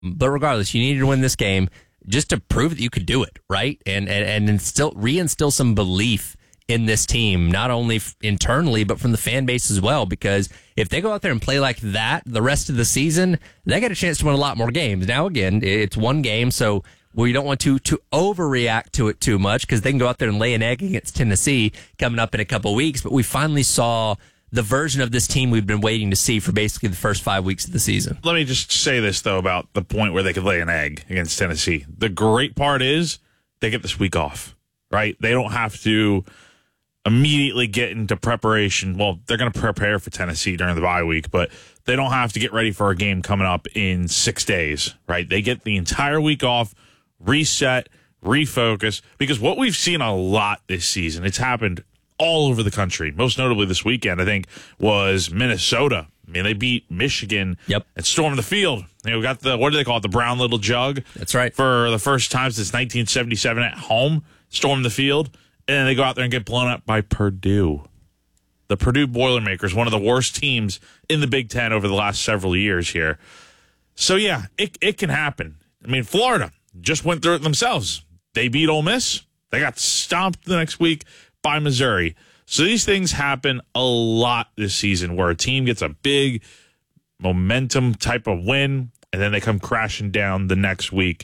But regardless, you needed to win this game just to prove that you could do it, right? And instill, reinstill some belief in this team, not only internally, but from the fan base as well. Because if they go out there and play like that the rest of the season, they get a chance to win a lot more games. Now, again, it's one game, so we don't want to overreact to it too much because they can go out there and lay an egg against Tennessee coming up in a couple of weeks. But we finally saw the version of this team we've been waiting to see for basically the first 5 weeks of the season. Let me just say this, though, about the point where they could lay an egg against Tennessee. The great part is they get this week off, right? They don't have to immediately get into preparation. Well, they're going to prepare for Tennessee during the bye week, but they don't have to get ready for a game coming up in 6 days, right? They get the entire week off, reset, refocus, because what we've seen a lot this season, it's happened all over the country. Most notably this weekend, I think, was Minnesota. I mean, they beat Michigan and stormed the field. We got the, what do they call it, the brown little jug? That's right. For the first time since 1977 at home, stormed the field, and then they go out there and get blown up by Purdue. The Purdue Boilermakers, one of the worst teams in the Big Ten over the last several years here. So, yeah, it can happen. I mean, Florida just went through it themselves. They beat Ole Miss. They got stomped the next week by Missouri. So these things happen a lot this season where a team gets a big momentum type of win and then they come crashing down the next week.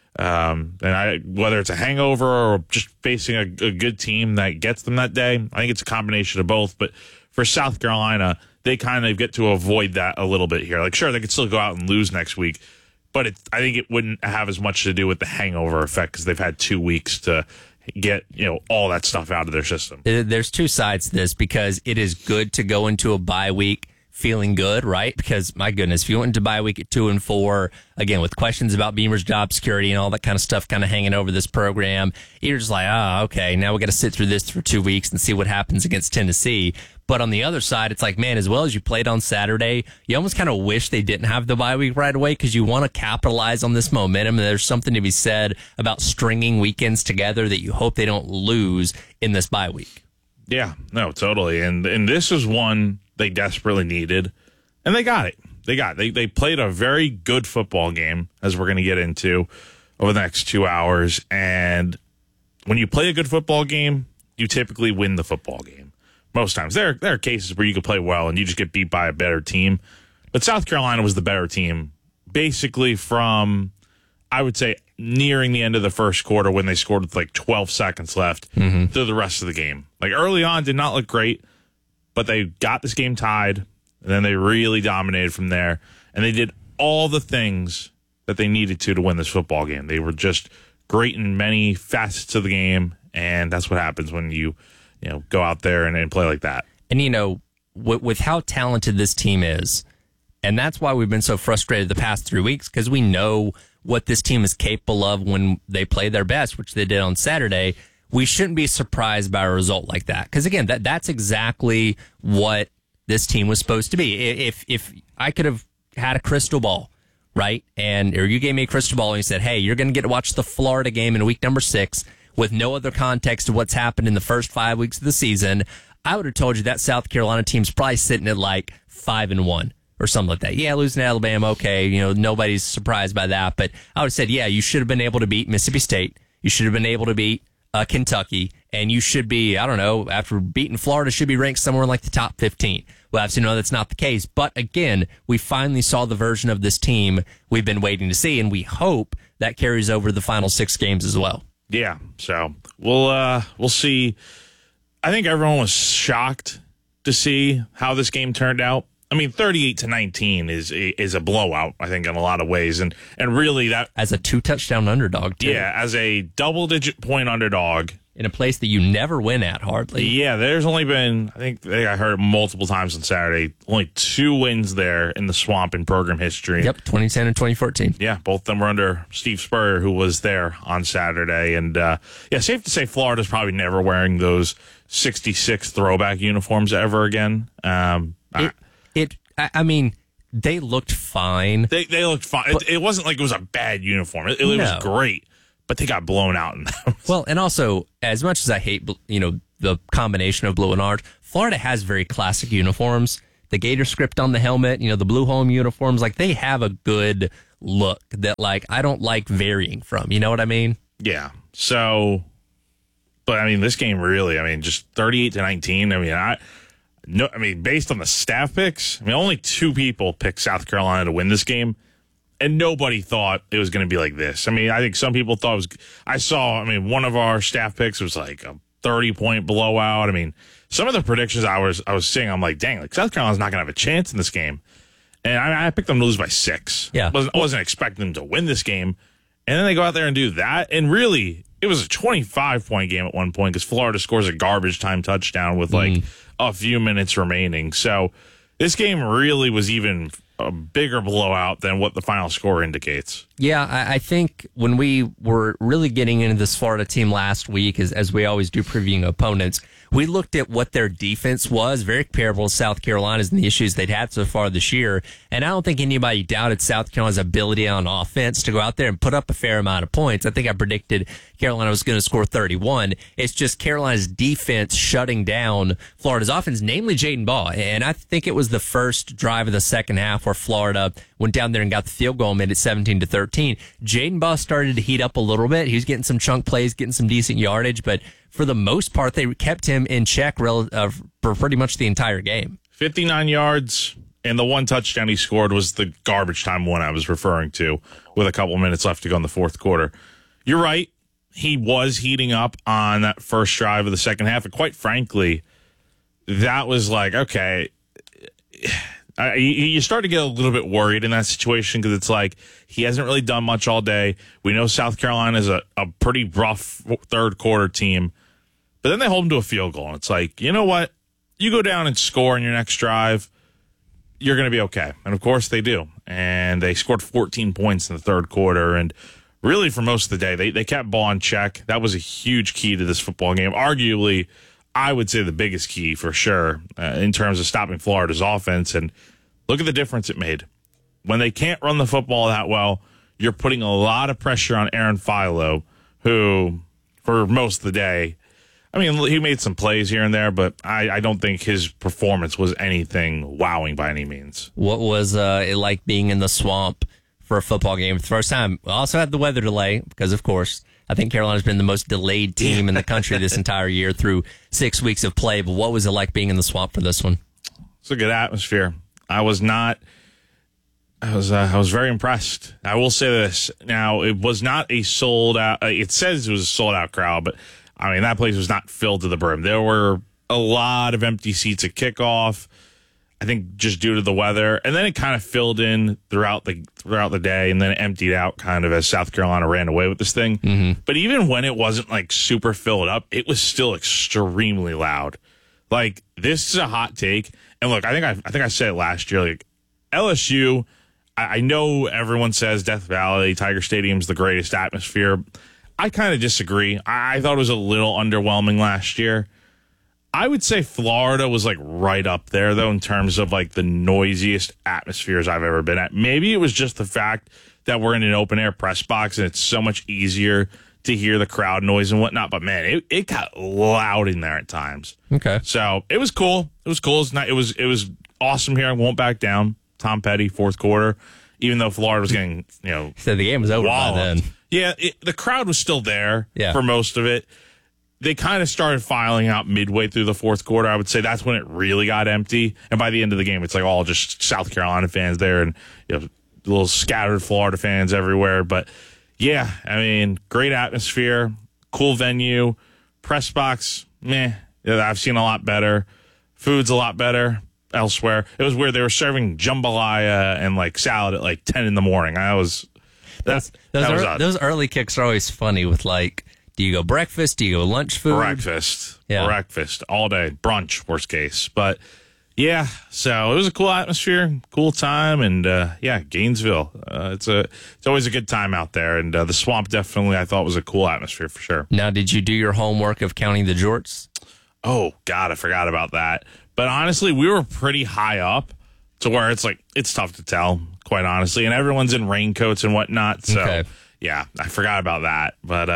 Whether it's a hangover or just facing a good team that gets them that day, I think it's a combination of both. But for South Carolina, they kind of get to avoid that a little bit here. Like, sure, they could still go out and lose next week, but I think it wouldn't have as much to do with the hangover effect because they've had 2 weeks to get, all that stuff out of their system. There's two sides to this because it is good to go into a bye week feeling good, right? Because my goodness, if you went into bye week at 2-4, again, with questions about Beamer's job security and all that kind of stuff kind of hanging over this program, you're just like, okay, now we got to sit through this for 2 weeks and see what happens against Tennessee. But on the other side, it's like, man, as well as you played on Saturday, you almost kind of wish they didn't have the bye week right away because you want to capitalize on this momentum. And there's something to be said about stringing weekends together that you hope they don't lose in this bye week. Yeah, no, totally. And this is one they desperately needed, and they got it. They played a very good football game, as we're going to get into over the next 2 hours. And when you play a good football game, you typically win the football game. Most times. There are cases where you could play well and you just get beat by a better team. But South Carolina was the better team basically from, I would say, nearing the end of the first quarter when they scored with like 12 seconds left through the rest of the game. Like early on did not look great, but they got this game tied, and then they really dominated from there. And they did all the things that they needed to win this football game. They were just great in many facets of the game, and that's what happens when you go out there and play like that. And, with how talented this team is, and that's why we've been so frustrated the past 3 weeks, because we know what this team is capable of when they play their best, which they did on Saturday. We shouldn't be surprised by a result like that. Because, again, that's exactly what this team was supposed to be. If I could have had a crystal ball, right, or you gave me a crystal ball and you said, hey, you're going to get to watch the Florida game in week number 6, with no other context of what's happened in the first 5 weeks of the season, I would have told you that South Carolina team's probably sitting at like 5-1 or something like that. Yeah, losing to Alabama, okay, nobody's surprised by that. But I would have said, yeah, you should have been able to beat Mississippi State. You should have been able to beat Kentucky. And you should be, I don't know, after beating Florida, should be ranked somewhere in like the top 15. Well, obviously, no, that's not the case. But again, we finally saw the version of this team we've been waiting to see. And we hope that carries over the final 6 games as well. Yeah, so we'll see. I think everyone was shocked to see how this game turned out. I mean, 38-19 is a blowout, I think, in a lot of ways, and really that as a 2-touchdown underdog, too. Yeah, as a double-digit point underdog in a place that you never win at, hardly. Yeah, there's only been, I heard it multiple times on Saturday, only 2 wins there in the Swamp in program history. Yep, 2010 and 2014. Yeah, both of them were under Steve Spurrier, who was there on Saturday. And, safe to say Florida's probably never wearing those 66 throwback uniforms ever again. I mean, they looked fine. They looked fine. It wasn't like it was a bad uniform. It was great. But they got blown out in them. Well, and also, as much as I hate, the combination of blue and orange, Florida has very classic uniforms the Gator script on the helmet, the blue home uniforms, like they have a good look that like I don't like varying from. You know what I mean? Yeah. So, but I mean, this game really, just 38-19. Based on the staff picks, only 2 people picked South Carolina to win this game, and nobody thought it was going to be like this. I think some people thought it was. One of our staff picks was like a 30-point blowout. Some of the predictions I was seeing, I'm like, dang, like South Carolina's not going to have a chance in this game, and I picked them to lose by 6. Yeah, I wasn't expecting them to win this game, and then they go out there and do that, and really, it was a 25-point game at one point because Florida scores a garbage time touchdown with like a few minutes remaining. So this game really was even a bigger blowout than what the final score indicates. Yeah, I think when we were really getting into this Florida team last week, as we always do previewing opponents, we looked at what their defense was, very comparable to South Carolina's and the issues they'd had so far this year. And I don't think anybody doubted South Carolina's ability on offense to go out there and put up a fair amount of points. I think I predicted Carolina was going to score 31. It's just Carolina's defense shutting down Florida's offense, namely Jaden Ball. And I think it was the first drive of the second half where Florida went down there and got the field goal and made it 17-13. Jaden Ball started to heat up a little bit. He was getting some chunk plays, getting some decent yardage, but for the most part, they kept him in check for pretty much the entire game. 59 yards, and the one touchdown he scored was the garbage time one I was referring to with a couple minutes left to go in the fourth quarter. You're right. He was heating up on that first drive of the second half, and quite frankly, that was like, okay, you start to get a little bit worried in that situation because it's like he hasn't really done much all day. We know South Carolina is a pretty rough third quarter team, but then they hold him to a field goal, and it's like, you know what? You go down and score in your next drive, you're going to be okay. And, of course, they do. And they scored 14 points in the third quarter, and really for most of the day, they kept ball in check. That was a huge key to this football game. Arguably, I would say the biggest key for sure in terms of stopping Florida's offense. And look at the difference it made. When they can't run the football that well, you're putting a lot of pressure on Aaron Philo, who, for most of the day, he made some plays here and there, but I don't think his performance was anything wowing by any means. What was it like being in the swamp for a football game for the first time? We also had the weather delay because, of course, I think Carolina's been the most delayed team in the country this entire year through 6 weeks of play. But what was it like being in the swamp for this one? It's a good atmosphere. I was very impressed. I will say this. Now, it was not a sold out. It says it was a sold out crowd, but that place was not filled to the brim. There were a lot of empty seats at kickoff. I think just due to the weather, and then it kind of filled in throughout the day, and then it emptied out kind of as South Carolina ran away with this thing. Mm-hmm. But even when it wasn't like super filled up, it was still extremely loud. Like, this is a hot take, and look, I think I said it last year. Like, LSU, I know everyone says Death Valley, Tiger Stadium's the greatest atmosphere. I kind of disagree. I thought it was a little underwhelming last year. I would say Florida was like right up there, though, in terms of like the noisiest atmospheres I've ever been at. Maybe it was just the fact that we're in an open air press box and it's so much easier to hear the crowd noise and whatnot. But man, it got loud in there at times. Okay. So it was cool. It was cool. It was awesome here. I won't back down. Tom Petty, fourth quarter, even though Florida was getting, so the game was over by then. Yeah, the crowd was still there for most of it. They kind of started filing out midway through the fourth quarter. I would say that's when it really got empty. And by the end of the game, it's like all just South Carolina fans there and little scattered Florida fans everywhere. But yeah, great atmosphere, cool venue, press box, meh. I've seen a lot better. Food's a lot better elsewhere. It was weird. They were serving jambalaya and like salad at like 10 in the morning. Those early kicks are always funny with like, do you go breakfast? Do you go lunch food? Breakfast. Yeah. Breakfast all day. Brunch, worst case. But yeah, so it was a cool atmosphere, cool time, and Gainesville. It's always a good time out there, and the swamp definitely I thought was a cool atmosphere for sure. Now, did you do your homework of counting the jorts? Oh God, I forgot about that. But honestly, we were pretty high up to where it's tough to tell, quite honestly, and everyone's in raincoats and whatnot. So yeah, I forgot about that, but.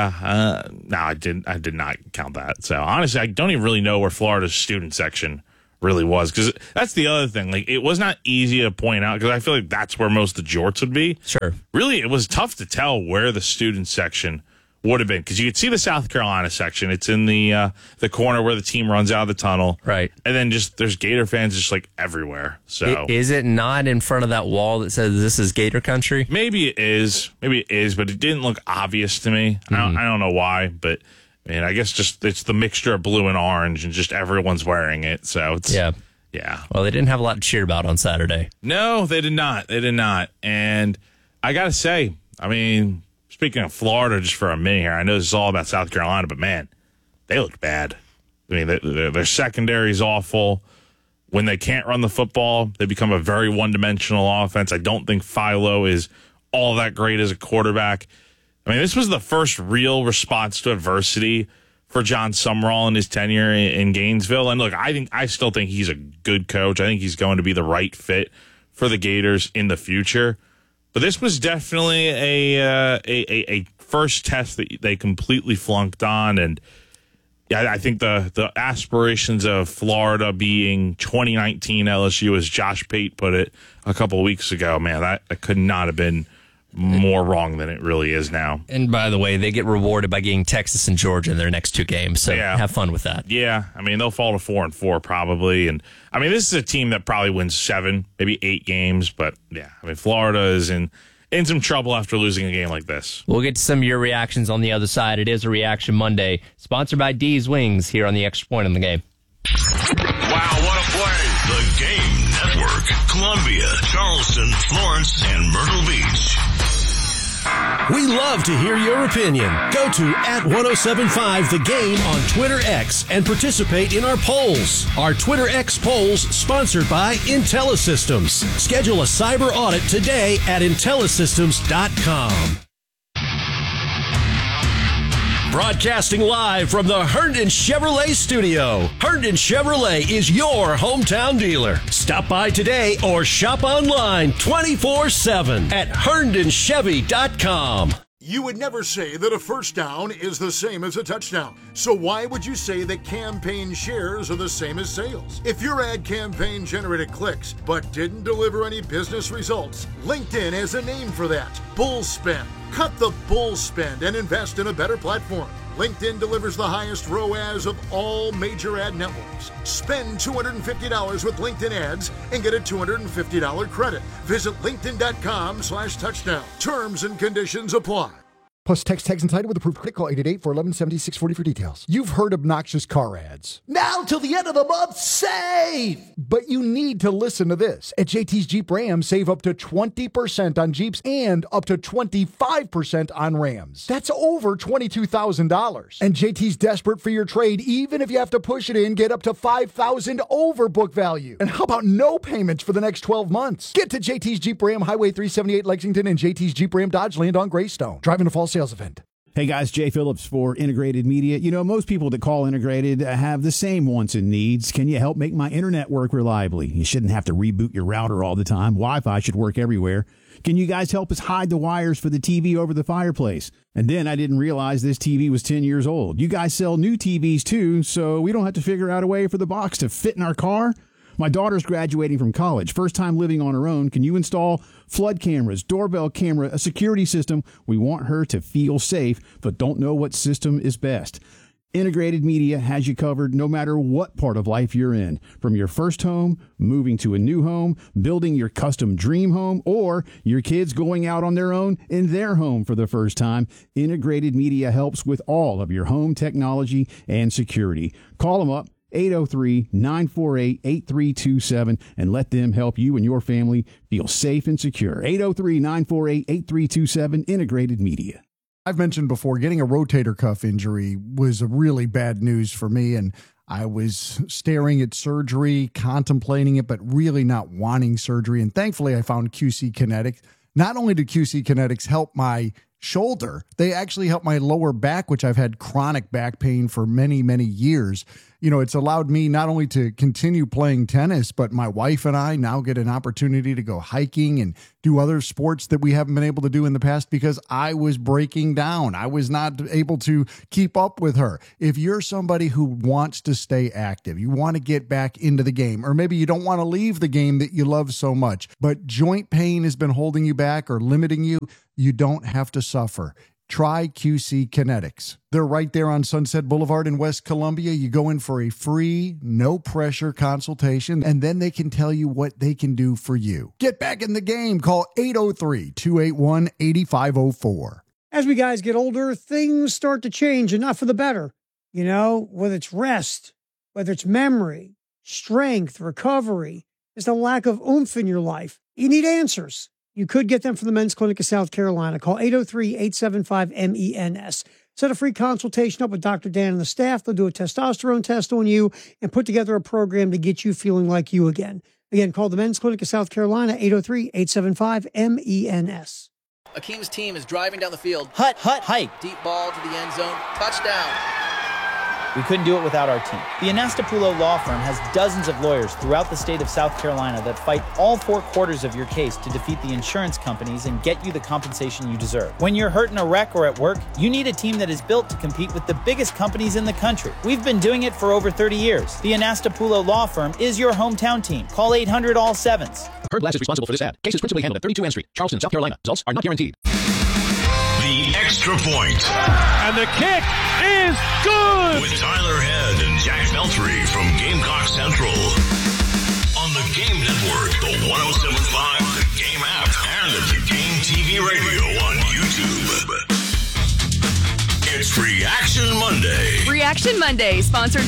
No, I did not count that. So honestly, I don't even really know where Florida's student section really was. Because that's the other thing. Like, it was not easy to point out, because I feel like that's where most of the jorts would be. Sure. Really, it was tough to tell where the student section would have been, because you could see the South Carolina section. It's in the corner where the team runs out of the tunnel. Right. And then just there's Gator fans just like everywhere. So Is it not in front of that wall that says this is Gator country? maybe it is, but it didn't look obvious to me. I don't know why, but I mean, I guess just it's the mixture of blue and orange, and just everyone's wearing it. So it's yeah. Well, they didn't have a lot to cheer about on Saturday. No, they did not. They did not. And I got to say, I mean, speaking of Florida, just for a minute here, I know this is all about South Carolina, but man, they look bad. I mean, their secondary is awful. When they can't run the football, they become a very one-dimensional offense. I don't think Philo is all that great as a quarterback. I mean, this was the first real response to adversity for John Sumrall in his tenure in Gainesville. And look, I still think he's a good coach. I think he's going to be the right fit for the Gators in the future. But this was definitely a first test that they completely flunked on. And yeah, I think the aspirations of Florida being 2019 LSU, as Josh Pate put it a couple of weeks ago, man, that could not have been more wrong than it really is now. And by the way, they get rewarded by getting Texas and Georgia in their next two games. So have fun with that. Yeah, I mean, they'll fall to 4-4 probably. And I mean, this is a team that probably wins 7, maybe 8 games. But yeah, I mean, Florida is in some trouble after losing a game like this. We'll get to some of your reactions on the other side. It is a Reaction Monday, sponsored by D's Wings here on the Extra Point in the Game. Wow, what a play. The Game Network, Columbia, Charleston, Florence, and Myrtle Beach. We love to hear your opinion. Go to @1075 The Game on Twitter X and participate in our polls. Our Twitter X polls sponsored by IntelliSystems. Schedule a cyber audit today at IntelliSystems.com. Broadcasting live from the Herndon Chevrolet studio. Herndon Chevrolet is your hometown dealer. Stop by today or shop online 24/7 at HerndonChevy.com. You would never say that a first down is the same as a touchdown. So why would you say that campaign shares are the same as sales? If your ad campaign generated clicks but didn't deliver any business results, LinkedIn has a name for that: bull spend. Cut the bull spend and invest in a better platform. LinkedIn delivers the highest ROAS of all major ad networks. Spend $250 with LinkedIn ads and get a $250 credit. Visit linkedin.com/touchdown. Terms and conditions apply. Plus text tags and title with approved credit. Call 888-411-7640 for details. You've heard obnoxious car ads. Now till the end of the month, save! But you need to listen to this. At JT's Jeep Ram, save up to 20% on Jeeps and up to 25% on Rams. That's over $22,000. And JT's desperate for your trade, even if you have to push it in, get up to $5,000 over book value. And how about no payments for the next 12 months? Get to JT's Jeep Ram, Highway 378 Lexington, and JT's Jeep Ram Dodge Land on Greystone. Driving a fall sales event. Hey guys, Jay Phillips for Integrated Media. You know, most people that call Integrated have the same wants and needs. Can you help make my internet work reliably? You shouldn't have to reboot your router all the time. Wi-Fi should work everywhere. Can you guys help us hide the wires for the TV over the fireplace? And then I didn't realize this TV was 10 years old. You guys sell new TVs too, so we don't have to figure out a way for the box to fit in our car? My daughter's graduating from college, first time living on her own. Can you install flood cameras, doorbell camera, a security system? We want her to feel safe, but don't know what system is best. Integrated Media has you covered no matter what part of life you're in. From your first home, moving to a new home, building your custom dream home, or your kids going out on their own in their home for the first time, Integrated Media helps with all of your home technology and security. Call them up. 803-948-8327 and let them help you and your family feel safe and secure. 803-948-8327, Integrated Media. I've mentioned before, getting a rotator cuff injury was a really bad news for me, and I was staring at surgery, contemplating it, but really not wanting surgery. And thankfully, I found QC Kinetics. Not only did QC Kinetics help my shoulder. They actually help my lower back, which I've had chronic back pain for many, many years. You know, it's allowed me not only to continue playing tennis, but my wife and I now get an opportunity to go hiking and do other sports that we haven't been able to do in the past because I was breaking down. I was not able to keep up with her. If you're somebody who wants to stay active, you want to get back into the game, or maybe you don't want to leave the game that you love so much, but joint pain has been holding you back or limiting you, you don't have to suffer. Try QC Kinetics. They're right there on Sunset Boulevard in West Columbia. You go in for a free, no-pressure consultation, and then they can tell you what they can do for you. Get back in the game. Call 803-281-8504. As we guys get older, things start to change, and not for the better. You know, whether it's rest, whether it's memory, strength, recovery, there's a lack of oomph in your life. You need answers. You could get them from the Men's Clinic of South Carolina. Call 803-875-MENS. Set a free consultation up with Dr. Dan and the staff. They'll do a testosterone test on you and put together a program to get you feeling like you again. Again, call the Men's Clinic of South Carolina, 803-875-MENS. Akeem's team is driving down the field. Hut, hike. Deep ball to the end zone. Touchdown. We couldn't do it without our team. The Anastapulo Law Firm has dozens of lawyers throughout the state of South Carolina that fight all 4 quarters of your case to defeat the insurance companies and get you the compensation you deserve. When you're hurt in a wreck or at work, you need a team that is built to compete with the biggest companies in the country. We've been doing it for over 30 years. The Anastapulo Law Firm is your hometown team. Call 800-ALL-7s. Herb Glass is responsible for this ad. Case is principally handled at 32 N Street, Charleston, South Carolina. Results are not guaranteed. The Extra Point. And the kick is good! With Tyler Head and Jack Veltri from Gamecock Central. On the Game Network, the 107.5, the Game app, and the Game TV radio on YouTube. It's Reaction Monday. Reaction Monday, sponsored